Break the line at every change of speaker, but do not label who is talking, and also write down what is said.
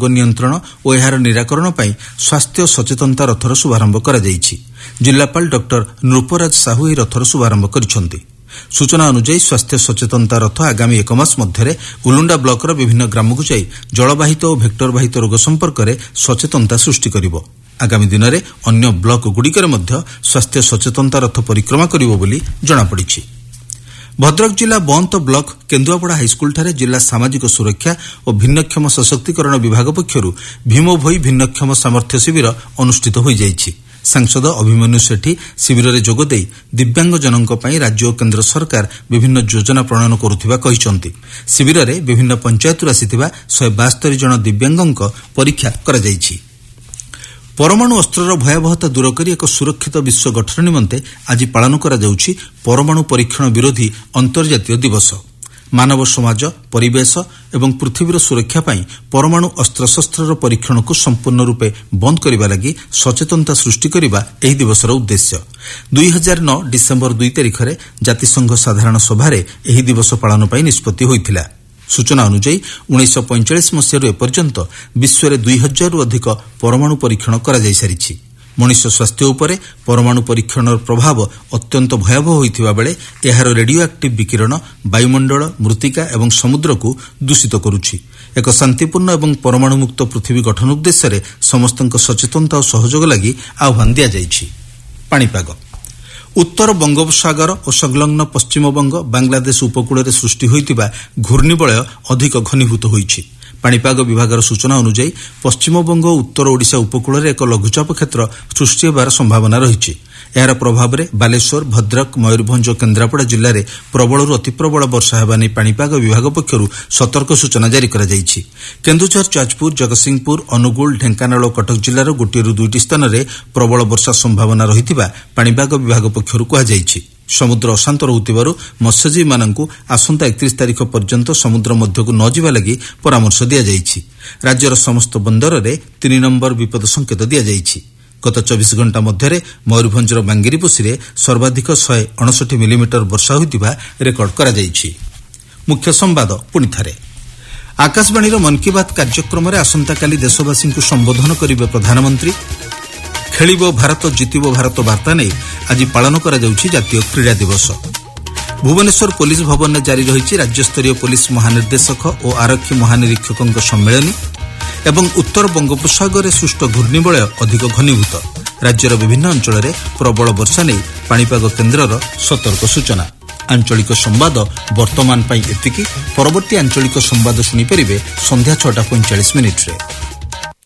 ରୋଗ ନିୟନ୍ତ୍ରଣ ଓ ଏହାର ନିରାକରଣ ପାଇଁ ସ୍ୱାସ୍ଥ୍ୟ ସଚେତନତା ରଥର ଶୁଭାରମ୍ଭ କରାଯାଇଛି। ଜିଲ୍ଲାପାଳ ଡକ୍ଟର ନୃପରାଜ ସାହୁ ଏହି ରଥର ଶୁଭାରମ୍ଭ କରିଛନ୍ତି। ସୂଚନା ଅନୁଯାୟୀ ସ୍ୱାସ୍ଥ୍ୟ ସଚେତନତା ରଥ ଆଗାମୀ 1 ମାସ ମଧ୍ୟରେ ଉଲୁଣ୍ଡା ବ୍ଲକର ବିଭିନ୍ନ ଗ୍ରାମକୁ ଯାଇ ଜଳବାହିତ ଓ ଭେକ୍ଟରବାହିତ ରୋଗ ସମ୍ପର୍କରେ ସଚେତନତା ସୃଷ୍ଟି କରିବ। ଆଗାମୀ ଦିନରେ ଅନ୍ୟ ବ୍ଲକଗୁଡ଼ିକରେ ମଧ୍ୟ ସ୍ୱାସ୍ଥ୍ୟ ସଚେତନତା ରଥ ପରିକ୍ରମା କରିବ ବୋଲି ଜଣାପଡ଼ିଛି। ଭଦ୍ରକ ଜିଲ୍ଲା ବନ୍ତ ବ୍ଲକ କେନ୍ଦୁଆପଡ଼ା ହାଇସ୍କୁଲଠାରେ ଜିଲ୍ଲା ସାମାଜିକ ସୁରକ୍ଷା ଓ ଭିନ୍ନକ୍ଷମ ସଶକ୍ତିକରଣ ବିଭାଗ ପକ୍ଷରୁ ଭୀମଭୋଇ ଭିନ୍ନକ୍ଷମ ସାମର୍ଥ୍ୟ ଶିବିର ଅନୁଷ୍ଠିତ ହୋଇଯାଇଛି। ସାଂସଦ ଅଭିମନ୍ୟୁ ସେଠୀ ଶିବିରରେ ଯୋଗଦେଇ ଦିବ୍ୟାଙ୍ଗଜନଙ୍କ ପାଇଁ ରାଜ୍ୟ ଓ କେନ୍ଦ୍ର ସରକାର ବିଭିନ୍ନ ଯୋଜନା ପ୍ରଣୟନ କରୁଥିବା କହିଛନ୍ତି। ଶିବିରରେ ବିଭିନ୍ନ ପଞ୍ଚାୟତରୁ ଆସିଥିବା 172 ଜଣ ଦିବ୍ୟାଙ୍ଗଙ୍କ ପରୀକ୍ଷା କରାଯାଇଛି। ପରମାଣୁ ଅସ୍ତ୍ରର ଭୟାବହତା ଦୂର କରି ଏକ ସୁରକ୍ଷିତ ବିଶ୍ୱ ଗଠନ ନିମନ୍ତେ ଆଜି ପାଳନ କରାଯାଉଛି ପରମାଣୁ ପରୀକ୍ଷଣ ବିରୋଧୀ ଅନ୍ତର୍ଜାତୀୟ ଦିବସ। ମାନବ ସମାଜ, ପରିବେଶ ଏବଂ ପୃଥିବୀର ସୁରକ୍ଷା ପାଇଁ ପରମାଣୁ ଅସ୍ତ୍ରଶସ୍ତ୍ରର ପରୀକ୍ଷଣକୁ ସମ୍ପୂର୍ଣ୍ଣ ରୂପେ ବନ୍ଦ କରିବା ଲାଗି ସଚେତନତା ସୃଷ୍ଟି କରିବା ଏହି ଦିବସର ଉଦ୍ଦେଶ୍ୟ। 2009 ଡିସେମ୍ବର 2 ତାରିଖରେ ଜାତିସଂଘ ସାଧାରଣ ସଭାରେ ଏହି ଦିବସ ପାଳନ ପାଇଁ ନିଷ୍ପତ୍ତି ହୋଇଥିଲା। ସୂଚନା ଅନୁଯାୟୀ 1945 ମସିହାରୁ ଏପର୍ଯ୍ୟନ୍ତ ବିଶ୍ୱରେ 2000ରୁ ଅଧିକ ପରମାଣୁ ପରୀକ୍ଷଣ କରାଯାଇସାରିଛି। ମଣିଷ ସ୍ୱାସ୍ଥ୍ୟ ଉପରେ ପରମାଣୁ ପରୀକ୍ଷଣର ପ୍ରଭାବ ଅତ୍ୟନ୍ତ ଭୟାବହ ହୋଇଥିବା ବେଳେ ଏହାର ରେଡିଓ ଆକ୍ଟିଭ୍ ବିକିରଣ ବାୟୁମଣ୍ଡଳ, ମୃତ୍ତିକା ଏବଂ ସମୁଦ୍ରକୁ ଦୂଷିତ କରୁଛି। ଏକ ଶାନ୍ତିପୂର୍ଣ୍ଣ ଏବଂ ପରମାଣୁମୁକ୍ତ ପୃଥିବୀ ଗଠନ ଉଦ୍ଦେଶ୍ୟରେ ସମସ୍ତଙ୍କ ସଚେତନତା ଓ ସହଯୋଗ ଲାଗି ଆହ୍ୱାନ ଦିଆଯାଇଛି। ପାଣିପାଗ। ଉତ୍ତର ବଙ୍ଗୋପସାଗର ଓ ସଂଲଗ୍ନ ପଶ୍ଚିମବଙ୍ଗ, ବାଂଲାଦେଶ ଉପକୂଳରେ ସୃଷ୍ଟି ହୋଇଥିବା ଘୂର୍ଣ୍ଣିବଳୟ ଅଧିକ ଘନୀଭୂତ ହୋଇଛି। ପାଣିପାଗ ବିଭାଗର ସୂଚନା ଅନୁଯାୟୀ ପଶ୍ଚିମବଙ୍ଗ ଓ ଉତ୍ତର ଓଡ଼ିଶା ଉପକୂଳରେ ଏକ ଲଘୁଚାପ କ୍ଷେତ୍ର ସୃଷ୍ଟି ହେବାର ସମ୍ଭାବନା ରହିଛି। ଏହାର ପ୍ରଭାବରେ ବାଲେଶ୍ୱର, ଭଦ୍ରକ, ମୟୂରଭଞ୍ଜ ଓ କେନ୍ଦ୍ରାପଡ଼ା ଜିଲ୍ଲାରେ ପ୍ରବଳରୁ ଅତିପ୍ରବଳ ବର୍ଷା ହେବା ନେଇ ପାଣିପାଗ ବିଭାଗ ପକ୍ଷରୁ ସତର୍କ ସୂଚନା ଜାରି କରାଯାଇଛି। କେନ୍ଦୁଝର, ଯାଜପୁର, ଜଗତସିଂହପୁର, ଅନୁଗୁଳ, ଢେଙ୍କାନାଳ ଓ କଟକ ଜିଲ୍ଲାର 1ରୁ 2ଟି ସ୍ଥାନରେ ପ୍ରବଳ ବର୍ଷା ସମ୍ଭାବନା ରହିଥିବା ପାଣିପାଗ ବିଭାଗ ପକ୍ଷରୁ କୁହାଯାଇଛି। ସମୁଦ୍ର ଅଶାନ୍ତ ରହୁଥିବାରୁ ମତ୍ସ୍ୟଜୀବୀମାନଙ୍କୁ ଆସନ୍ତା 31 ତାରିଖ ପର୍ଯ୍ୟନ୍ତ ସମୁଦ୍ର ମଧ୍ୟକୁ ନ ଯିବା ଲାଗି ପରାମର୍ଶ ଦିଆଯାଇଛି। ରାଜ୍ୟର ସମସ୍ତ ବନ୍ଦରରେ 3 ନମ୍ବର ବିପଦ ସଂକେତ ଦିଆଯାଇଛି। ଗତ 24 ଘଣ୍ଟା ମଧ୍ୟରେ ମୟୂରଭଞ୍ଜର ବାଙ୍ଗିରିପୋଷିରେ ସର୍ବାଧିକ 159 ମିଲିମିଟର ବର୍ଷା ହୋଇଥିବା ରେକର୍ଡ କରାଯାଇଛି। ମୁଖ୍ୟ ସମ୍ବାଦ ପୁଣିଥରେ। ଆକାଶବାଣୀର ମନ୍ କି ବାତ୍ କାର୍ଯ୍ୟକ୍ରମରେ ଆସନ୍ତାକାଲି ଦେଶବାସୀଙ୍କୁ ସମ୍ବୋଧନ କରିବେ ପ୍ରଧାନମନ୍ତ୍ରୀ। ଖେଳିବ ଭାରତ, ଜିତିବ ଭାରତ ବାର୍ତ୍ତା ନେଇ ଆଜି ପାଳନ କରାଯାଉଛି ଜାତୀୟ କ୍ରୀଡ଼ା ଦିବସ। ଭୁବନେଶ୍ୱର ପୋଲିସ ଭବନରେ ଜାରି ରହିଛି ରାଜ୍ୟସ୍ତରୀୟ ପୋଲିସ ମହାନିର୍ଦ୍ଦେଶକ ଓ ଆରକ୍ଷୀ ମହାନିରୀକ୍ଷକଙ୍କ ସମ୍ମିଳନୀ। ଏବଂ ଉତ୍ତର ବଙ୍ଗୋପସାଗରରେ ସୃଷ୍ଟ ଘୂର୍ଣ୍ଣିବଳୟ ଅଧିକ ଘନୀଭୂତ। ରାଜ୍ୟର ବିଭିନ୍ନ ଅଞ୍ଚଳରେ ପ୍ରବଳ ବର୍ଷା ନେଇ ପାଣିପାଗ କେନ୍ଦ୍ରର ସତର୍କ ସୂଚନା। ଆଞ୍ଚଳିକ ସମ୍ବାଦ ବର୍ତ୍ତମାନ ପାଇଁ ଏତିକି। ପରବର୍ତ୍ତୀ ଆଞ୍ଚଳିକ ସମ୍ବାଦ ଶୁଣିପାରିବେ ସନ୍ଧ୍ୟା 6:45 ମିନିଟ୍ରେ।